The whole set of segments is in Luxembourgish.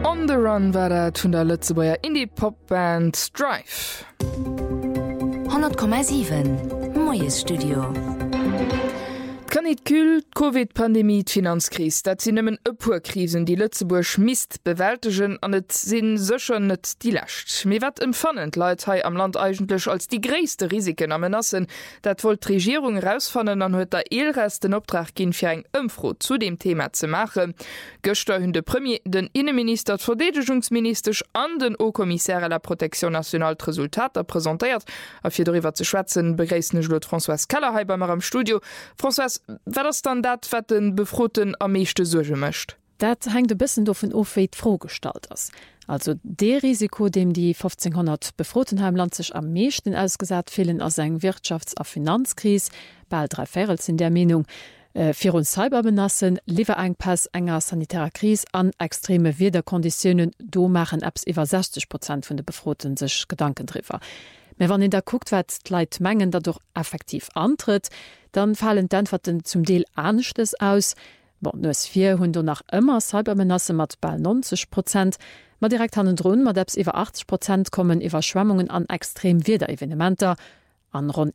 On the Run war dat vun der Lützebauer Indie-Popband Strife. 100,7 Moes Studio. Kanikül, Covid-Pandemie, Finanzkris, dat sie nëmmen Epurkrisen, die Lützeburg misst bewältigen an et sinn secher net die Lächt. Me wat empfannend Leiit hei am Land eigentlich als die gréste Risiken am Menassen, dat wollt d' Regierung rausfannen an huet der Eelrest den Optrag ginn fir eng Ëmfro zu dem Thema ze machen. Göster hunn de Premier, den Innenminister, d' Verdedigungsminister an den O-Kommissär der Protection National Resultater präsentiert. A fir darüber ze schwätzen, begreissenne Lot François Kellerhei beim am Studio. François, wer das dann dat wat den Befroten am meeschte Suge mëcht? Dat hängt de bisssen dofen of wéit frohgestalt ass. Also de Risiko, dem die 1500 Befrotenheimland sech am meeschten ausgesat fehlen as eng Wirtschafts- a Finanzkris, bald 3 Fädels in der Meinung, fir uns Cyber benassen, Lieferengpass enger sanitärer Kris an extreme Wederkonditionen, do machen abs iwwer 60% vun de Befroten sech Gedanken driffer. Me wann in der guckt wat Leiit Mengen dadurch effektiv antritt, dann fallen d'Antworten zum Deel Ernchtes aus. Nos 4 hun nach ëmmer Cybermenasse mat bei 90%, mat direkt an den Drohnen mat debs iwwer 80% kommen iwwer Schwemmungen an extrem Wederevenementer. An rund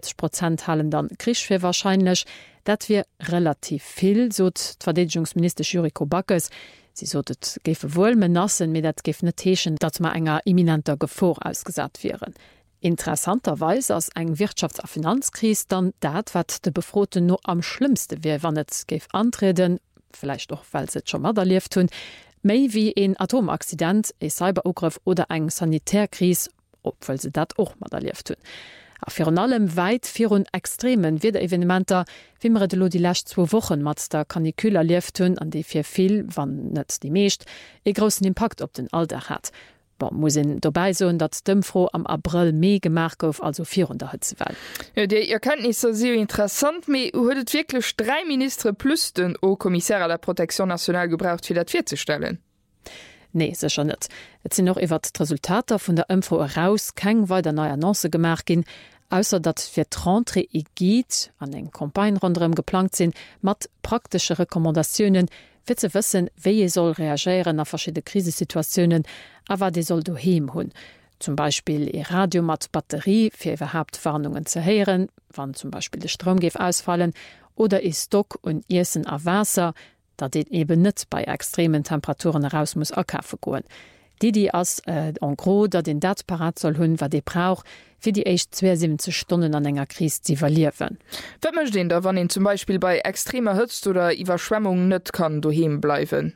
41% halen dann Krischfir wahrscheinlich. Dat wir relativ viel, so d'Verdedigungsminister Juriko Backes. Sie sotet gefe wohl Menassen, mit dat gef net teschen, dat ma enger imminenter Gefahr ausgesat wären. Interessanterweise als eng Wirtschafts- a Finanzkris dann dat wat de Befroten nur am schlimmste wie wann net geif antreten, vielleicht doch weil se schon mal erlieft hun, méi wie en Atomaccident, e Cyberugriff oder eng Sanitärkris, obwohl se dat auch mal erlieft hun. Afir an allem weit vir hun extremen Wederevenementer, wie man de lo die lacht 2 Wochen mat der Kanikül erlieft hun, an de fir viel, wann net die meescht, e großen Impact op den Alter hat. Muss dabei so, dat Dëmfro am April mé gemacht gouf, also 400 Hitzewellen. Ja, die Erkenntnisse sehr interessant, me huet wirklich 3 Minister plus den O-Kommissär der Protection National gebraucht, fir dat vorzustellen. Nee, secher net. Et sind noch iwwer d' Resultater vun der Ëmfro heraus keng weiter neue Annonce gemacht gin, ausser dat fir d'Rentrée Egid an eng Kampagne rondem geplant sinn, mat praktische Rekommandationen, fir ze wëssen, wéi soll reagieren a verschiedene Krisesituationen, awer de soll doheem hunn. Zum Beispiel e Radio mat Batterie fir überhaupt Warnungen ze heieren, wann zum Beispiel de Strom geef ausfallen, oder e Stock und Essen a Wasser, dat dit eben net bei extremen Temperaturen heraus muss akaffe goen. Die ass en gros, dat den dat parat soll hunn, wat de brauch, fir die echt 72 Stunden an enger Kris zu verlieren. Was möchte denn da, wann ihn zum Beispiel bei extremer Hitze oder Überschwemmung nicht kann daheim bleiben?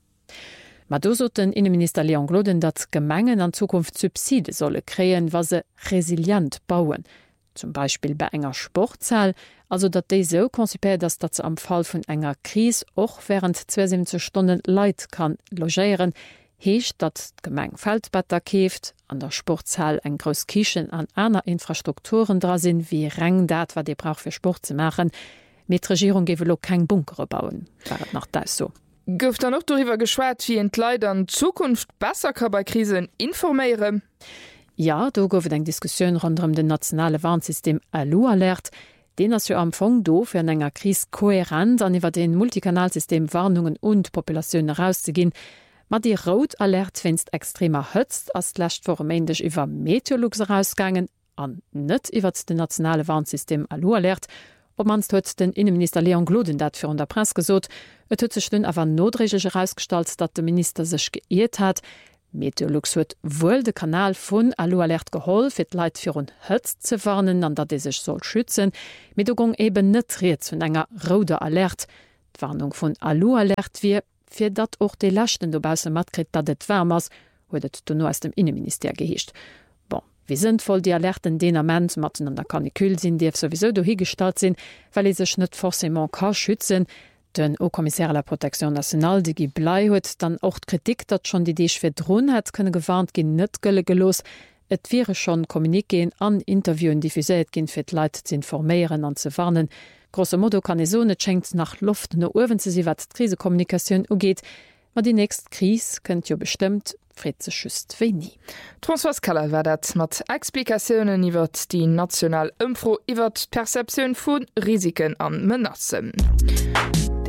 Do so den Innenminister Leon Gloden, dat Gemengen an Zukunft Subside solle kreen, was se resilient bauen. Zum Beispiel bei enger Sportzahl, also dat déi so konzipiert, dass dat ze am Fall vun enger Kris och während 72 Stunden Leiit kann logieren, heescht dat Gemeng Feldbetter keft, an der Sportzahl eng gros Kichen an aner Infrastrukturen dra sinn, wie Reng dat, wat de brauch fir Sport ze machen. Mit Regierung gewe lo kein Bunkere bauen, wäret nach das so. Gouft noch darüber geschwert, wie Leid an Zukunft besser kann bei Krisen informieren? Ja, do goufet eng Diskussion rund den nationale Warnsystem Alu-Alert, den as jo am Fong do fir en enger Kris kohärent an iwwer den Multikanalsystem Warnungen und Populationen herauszugin, mat die Rot-Alert wennst extremer hëtzt, as lächt vormänsch iwwer Meteorlux herausgangen, an net iwwer den nationale Warnsystem Alu-Alert, ob manst huet den Innenminister Leon Gloden dat fir an der Presse gesot, et huet sech dun awer notregel herausgestalt, dat de Minister sech geirrt hat. Meteorlux huet wohl de Kanal vun Alu-Alert geholl, fir Leiit fir un Hëtzt ze warnen, an dat de sech soll schützen, mit o gong eben net reet vun enger roder Alert. D'Warnung vun Alu-Alert wie fir dat och de Lächten dobause matkrit, dat et wärmers, huet du no aus dem Innenminister geheescht. Wie sinnvoll die Alerten denament matten an der Kanikül sinn, die sowieso do higestalt sinn, weil sech net forcément kann schützen. Den O-Kommissär der Protection National, die gi blei huet, dann och Kritik, dat schon die Deech fir Drohnen het könne gewarnt gin net gëlle gelos. Et wäre schon Kommunikeen an Interviewen diffuséet gin fir Leiit zu informieren an ze warnen. Grosso modo kann so net schenkt nach Luft no Uwen ze si wat Krisekommunikation ugeht, ma die nächst Kris könnt jo bestimmt Fritze schüst wie nie. François Keller war dat mat Explikationen iwwer die national Ëmfro iwwer Perzeption vun Risiken an Menassen.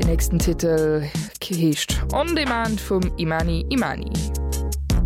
Den nächsten Titel hecht On Demand vom Imani Imani.